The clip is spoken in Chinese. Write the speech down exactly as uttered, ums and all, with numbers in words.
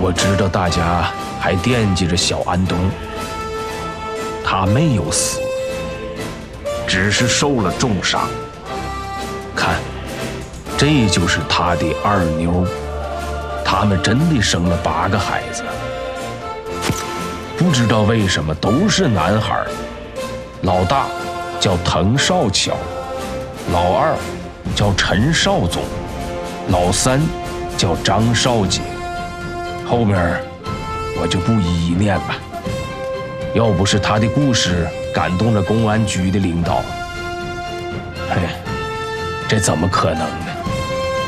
我知道大家还惦记着小安东，他没有死，只是受了重伤。看，这就是他的二妞，他们真的生了八个孩子，不知道为什么都是男孩。老大叫滕少巧，老二叫陈少宗，老三叫张少杰。后面我就不一一念了。要不是他的故事感动了公安局的领导，嘿，这怎么可能呢？